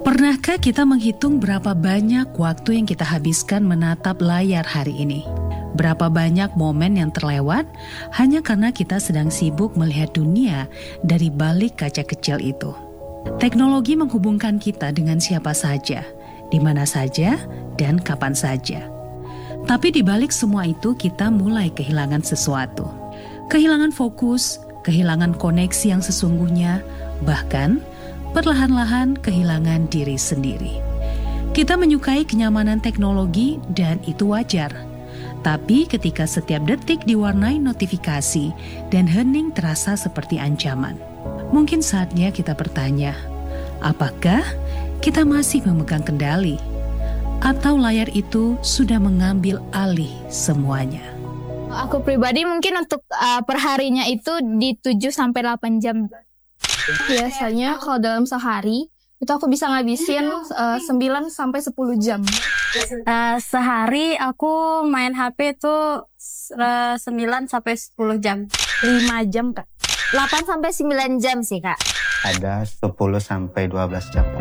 Pernahkah kita menghitung berapa banyak waktu yang kita habiskan menatap layar hari ini? Berapa banyak momen yang terlewat hanya karena kita sedang sibuk melihat dunia dari balik kaca kecil itu. Teknologi menghubungkan kita dengan siapa saja, di mana saja, dan kapan saja. Tapi di balik semua itu kita mulai kehilangan sesuatu. Kehilangan fokus, kehilangan koneksi yang sesungguhnya, bahkan perlahan-lahan kehilangan diri sendiri. Kita menyukai kenyamanan teknologi dan itu wajar. Tapi ketika setiap detik diwarnai notifikasi dan hening terasa seperti ancaman, mungkin saatnya kita bertanya, apakah kita masih memegang kendali? Atau layar itu sudah mengambil alih semuanya? Aku pribadi mungkin untuk perharinya itu di 7-8 jam. Biasanya kalau dalam sehari itu aku bisa ngabisin 9-10 jam. Sehari aku main HP itu 9-10 jam. 5 jam, Kak. 8-9 jam sih, Kak. Ada 10-12 jam.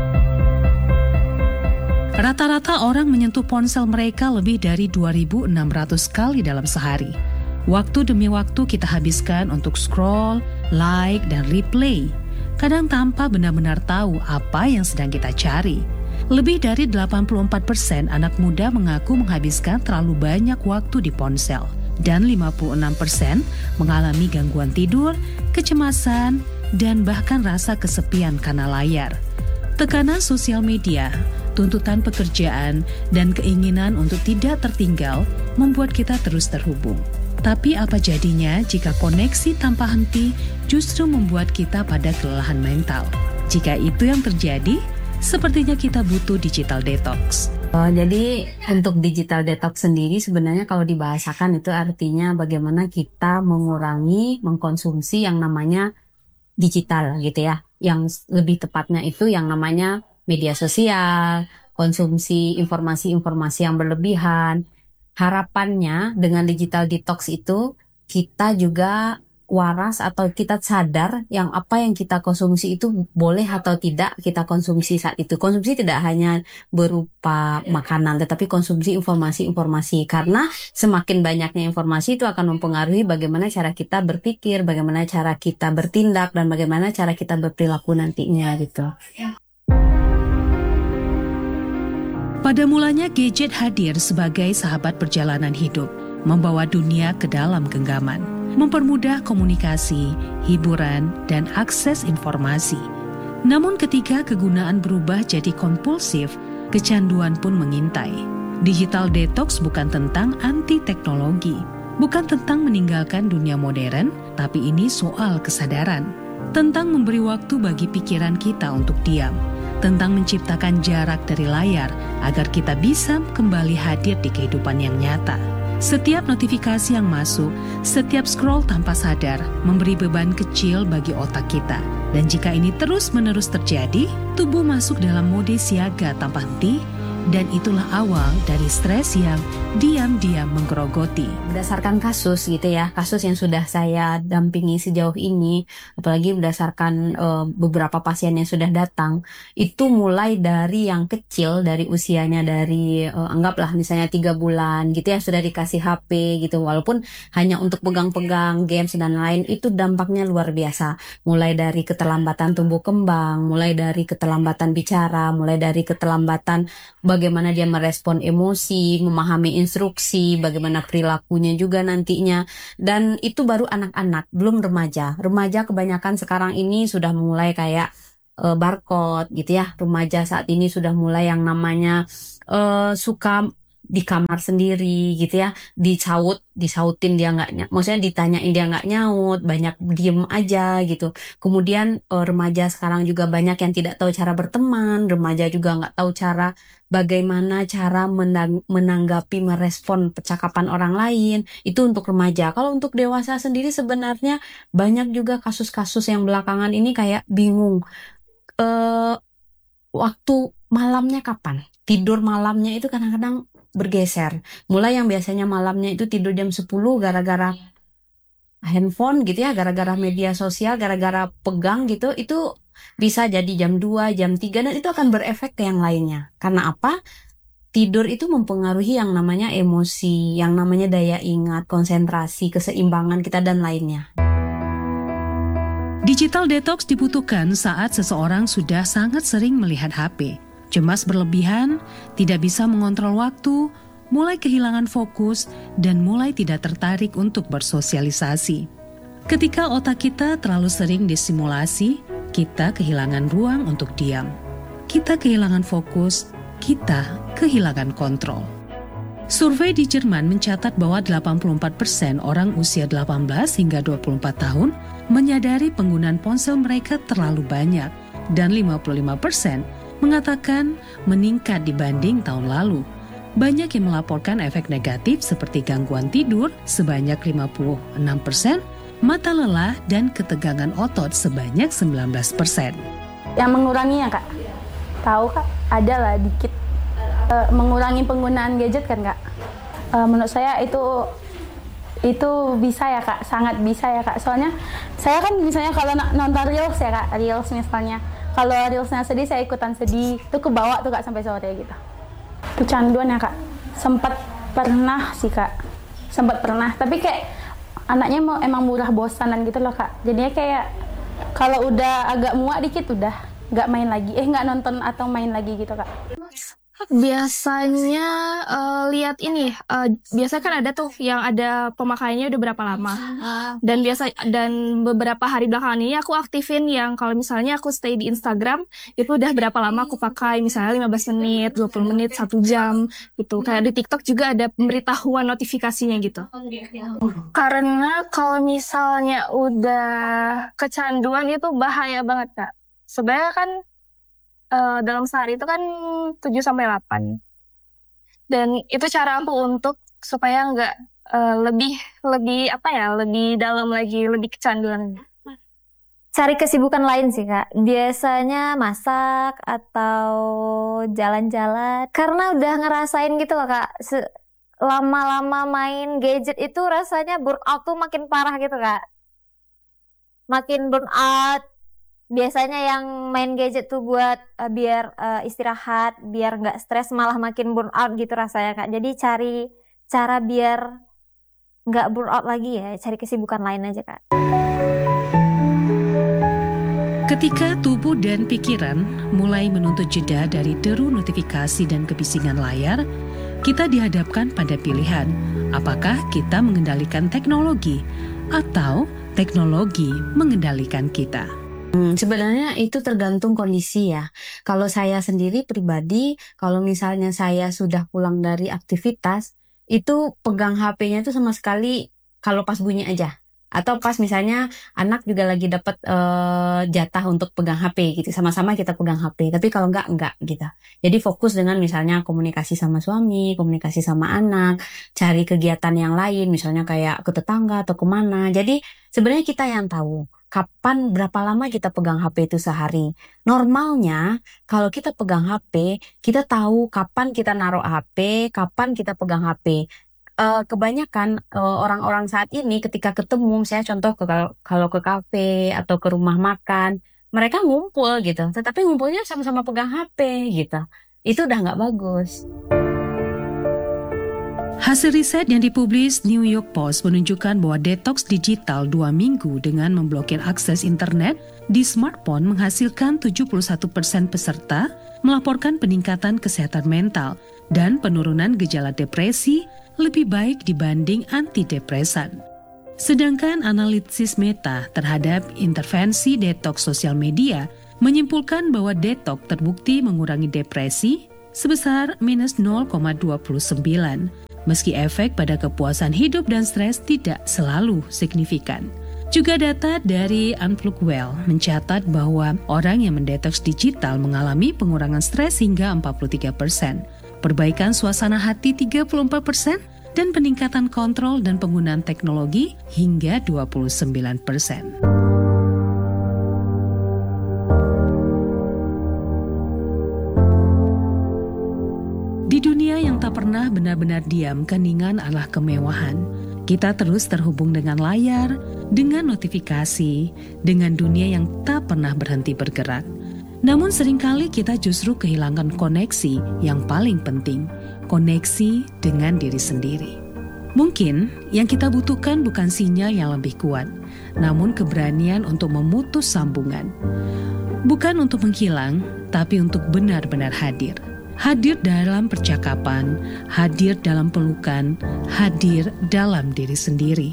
Rata-rata orang menyentuh ponsel mereka lebih dari 2.600 kali dalam sehari. Waktu demi waktu kita habiskan untuk scroll, like, dan replay. Kadang tanpa benar-benar tahu apa yang sedang kita cari. Lebih dari 84% anak muda mengaku menghabiskan terlalu banyak waktu di ponsel. Dan 56% mengalami gangguan tidur, kecemasan, dan bahkan rasa kesepian karena layar. Tekanan sosial media, tuntutan pekerjaan, dan keinginan untuk tidak tertinggal membuat kita terus terhubung. Tapi apa jadinya jika koneksi tanpa henti justru membuat kita pada kelelahan mental? Jika itu yang terjadi, sepertinya kita butuh digital detox. Jadi untuk digital detox sendiri sebenarnya kalau dibahasakan itu artinya bagaimana kita mengurangi mengkonsumsi yang namanya digital gitu ya. Yang lebih tepatnya itu yang namanya media sosial, konsumsi informasi-informasi yang berlebihan. Harapannya dengan digital detox itu kita juga waras atau kita sadar yang apa yang kita konsumsi itu boleh atau tidak kita konsumsi saat itu. Konsumsi tidak hanya berupa makanan tetapi konsumsi informasi-informasi, karena semakin banyaknya informasi itu akan mempengaruhi bagaimana cara kita berpikir, bagaimana cara kita bertindak, dan bagaimana cara kita berperilaku nantinya gitu. Pada mulanya gadget hadir sebagai sahabat perjalanan hidup, membawa dunia ke dalam genggaman, mempermudah komunikasi, hiburan, dan akses informasi. Namun ketika kegunaan berubah jadi kompulsif, kecanduan pun mengintai. Digital detox bukan tentang anti teknologi, bukan tentang meninggalkan dunia modern, tapi ini soal kesadaran. Tentang memberi waktu bagi pikiran kita untuk diam, tentang menciptakan jarak dari layar agar kita bisa kembali hadir di kehidupan yang nyata. Setiap notifikasi yang masuk, setiap scroll tanpa sadar memberi beban kecil bagi otak kita. Dan jika ini terus-menerus terjadi, tubuh masuk dalam mode siaga tanpa henti, dan itulah awal dari stres yang diam-diam menggerogoti. Berdasarkan kasus gitu ya, kasus yang sudah saya dampingi sejauh ini, apalagi berdasarkan beberapa pasien yang sudah datang, itu mulai dari yang kecil, dari usianya dari anggaplah misalnya 3 bulan gitu ya, sudah dikasih HP gitu, walaupun hanya untuk pegang-pegang games dan lain, itu dampaknya luar biasa. Mulai dari keterlambatan tumbuh kembang, mulai dari keterlambatan bicara, mulai dari keterlambatan bagaimana dia merespon emosi, memahami instruksi, bagaimana perilakunya juga nantinya. Dan itu baru anak-anak, belum remaja. Remaja kebanyakan sekarang ini sudah mulai kayak barcode gitu ya. Remaja saat ini sudah mulai yang namanya suka di kamar sendiri gitu ya, disautin dia nggak, maksudnya ditanyain dia nggak nyaut, banyak diem aja gitu. Kemudian remaja sekarang juga banyak yang tidak tahu cara berteman, remaja juga nggak tahu bagaimana cara menanggapi, merespon percakapan orang lain. Itu untuk remaja. Kalau untuk dewasa sendiri sebenarnya banyak juga kasus-kasus yang belakangan ini kayak bingung waktu malamnya kapan, tidur malamnya itu kadang-kadang bergeser. Mulai yang biasanya malamnya itu tidur jam 10 gara-gara handphone gitu ya, gara-gara media sosial, gara-gara pegang gitu, itu Bisa jadi jam 2, jam 3 dan itu akan berefek ke yang lainnya. Karena apa? Tidur itu mempengaruhi yang namanya emosi, yang namanya daya ingat, konsentrasi, keseimbangan kita dan lainnya. Digital detox dibutuhkan saat seseorang sudah sangat sering melihat HP, cemas berlebihan, tidak bisa mengontrol waktu, mulai kehilangan fokus, dan mulai tidak tertarik untuk bersosialisasi. Ketika otak kita terlalu sering disimulasi, kita kehilangan ruang untuk diam. Kita kehilangan fokus, kita kehilangan kontrol. Survei di Jerman mencatat bahwa 84% orang usia 18 hingga 24 tahun menyadari penggunaan ponsel mereka terlalu banyak dan 55% mengatakan meningkat dibanding tahun lalu. Banyak yang melaporkan efek negatif seperti gangguan tidur sebanyak 56%, mata lelah dan ketegangan otot sebanyak 19%. Yang menguranginya Kak? Tahu Kak? Ada lah dikit. Mengurangi penggunaan gadget kan Kak? Menurut saya itu bisa ya Kak, sangat bisa ya Kak. Soalnya saya kan misalnya kalau nonton Reels ya Kak, Reels misalnya. Kalau Reelsnya sedih saya ikutan sedih, itu kebawa tuh Kak sampai sore gitu. Kecanduan ya Kak, sempat pernah sih Kak, tapi kayak anaknya emang murah bosanan gitu loh Kak. Jadinya kayak kalau udah agak muak dikit udah nggak main lagi, nggak nonton atau main lagi gitu Kak. Biasanya lihat ini, biasanya kan ada tuh yang ada pemakaiannya udah berapa lama. Dan beberapa hari belakangan ini aku aktifin yang kalau misalnya aku stay di Instagram itu udah berapa lama aku pakai, misalnya 15 menit, 20 menit, 1 jam gitu. Kayak di TikTok juga ada pemberitahuan notifikasinya gitu. Karena kalau misalnya udah kecanduan itu bahaya banget Kak. Sebenarnya kan dalam sehari itu kan 7-8. Dan itu cara aku untuk supaya nggak lebih dalam lagi, lebih kecanduan. Cari kesibukan lain sih Kak. Biasanya masak atau jalan-jalan. Karena udah ngerasain gitu loh Kak. Lama-lama main gadget itu rasanya burnout tuh makin parah gitu Kak. Makin burnout. Biasanya yang main gadget tuh buat biar istirahat, biar nggak stres, malah makin burnout gitu rasanya Kak. Jadi cari cara biar nggak burnout lagi ya, cari kesibukan lain aja Kak. Ketika tubuh dan pikiran mulai menuntut jeda dari deru notifikasi dan kebisingan layar, kita dihadapkan pada pilihan, apakah kita mengendalikan teknologi atau teknologi mengendalikan kita. Sebenarnya itu tergantung kondisi ya. Kalau saya sendiri pribadi, kalau misalnya saya sudah pulang dari aktivitas, itu pegang HP-nya itu sama sekali kalau pas bunyi aja. Atau pas misalnya anak juga lagi dapat jatah untuk pegang HP gitu. Sama-sama kita pegang HP. Tapi kalau enggak gitu. Jadi fokus dengan misalnya komunikasi sama suami, komunikasi sama anak, cari kegiatan yang lain, misalnya kayak ke tetangga atau kemana. Jadi sebenarnya kita yang tahu. Kapan, berapa lama kita pegang HP itu sehari. Normalnya, kalau kita pegang HP, kita tahu kapan kita naruh HP, kapan kita pegang HP. Kebanyakan orang-orang saat ini ketika ketemu, saya contoh kalau ke kafe atau ke rumah makan, mereka ngumpul gitu. Tetapi ngumpulnya sama-sama pegang HP gitu. Itu udah nggak bagus. Hasil riset yang dipublis New York Post menunjukkan bahwa detox digital 2 minggu dengan memblokir akses internet di smartphone menghasilkan 71% peserta melaporkan peningkatan kesehatan mental dan penurunan gejala depresi lebih baik dibanding antidepresan. Sedangkan analisis Meta terhadap intervensi detox sosial media menyimpulkan bahwa detox terbukti mengurangi depresi sebesar minus 0,29. Meski efek pada kepuasan hidup dan stres tidak selalu signifikan. Juga data dari Unplug Well mencatat bahwa orang yang mendetoks digital mengalami pengurangan stres hingga 43%, perbaikan suasana hati 34%, dan peningkatan kontrol dan penggunaan teknologi hingga 29%. Di dunia yang tak pernah benar-benar diam, keningan adalah kemewahan. Kita terus terhubung dengan layar, dengan notifikasi, dengan dunia yang tak pernah berhenti bergerak. Namun seringkali kita justru kehilangan koneksi yang paling penting, koneksi dengan diri sendiri. Mungkin yang kita butuhkan bukan sinyal yang lebih kuat, namun keberanian untuk memutus sambungan. Bukan untuk menghilang, tapi untuk benar-benar hadir. Hadir dalam percakapan, hadir dalam pelukan, hadir dalam diri sendiri.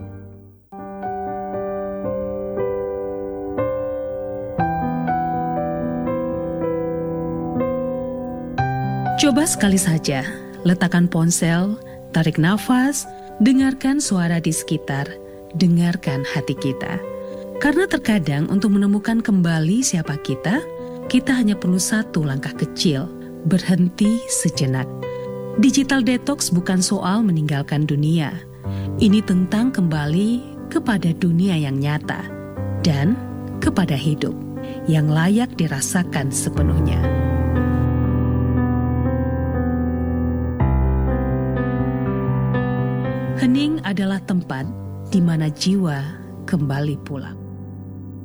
Coba sekali saja, letakkan ponsel, tarik nafas, dengarkan suara di sekitar, dengarkan hati kita. Karena terkadang untuk menemukan kembali siapa kita hanya perlu satu langkah kecil, berhenti sejenak. Digital detox bukan soal meninggalkan dunia. Ini tentang kembali kepada dunia yang nyata dan kepada hidup yang layak dirasakan sepenuhnya. Hening adalah tempat di mana jiwa kembali pulang.